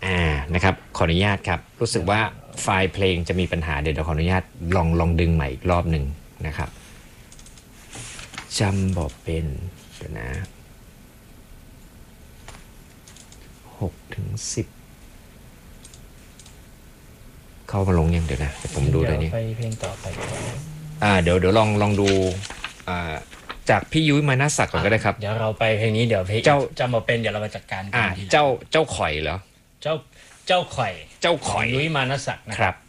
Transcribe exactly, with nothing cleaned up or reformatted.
อ่านะครับขออนุญาตครับรู้สึกว่าไฟล์เพลงจะมีปัญหาเดี๋ยวขออนุญาตลองลองดึงใหม่อีกรอบหนึ่งนะครับจำบอกเป็นเดี๋ยวนะหกถึงสิบเข้ามาลงยังเดี๋ยวนะเดี๋ยวผมดูเลยนี่ไปเพลงต่อไปอ่าเดี๋ยวเดี๋ยวลองลองดูอ่าจากพี่ยุ้ยมานาศักดิ์ก่อนก็ได้ครับเดี๋ยวเราไปเพลงนี้เดี๋ยวเพลงเจ้าจำมาเป็นเดี๋ยวเรามาจัดการอ่าเจ้าเจ้าข่อยเหรอเจ้าเจ้าข่อยเจ้าข่อยยุ้ยมานศักดิ์นะครับ